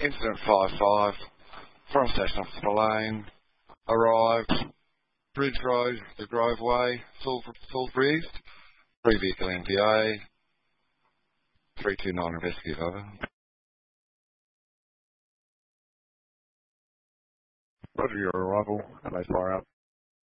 Incident 5-5, from Station Officer Lane, arrived, Bridge Road, the Grove Way, Salisbury East, 3 vehicle NPA, 329 investigative over. Roger your arrival, LA fire out.